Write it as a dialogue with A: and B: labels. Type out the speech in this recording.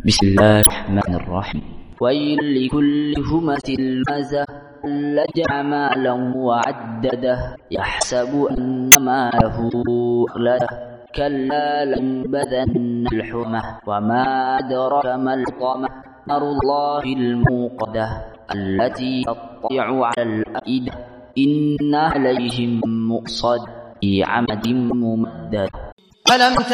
A: بسم الله الرحمن الرحيم. ويل لكل همزة لمزة جمع مالا وعدده يحسب أن ماله أخلده كلا لينبذن الحطمة وما أدرك ما الحطمة نار الله الموقدة التي تطلع على الأفئدة إنها عليهم مؤصدة في عمد ممدد.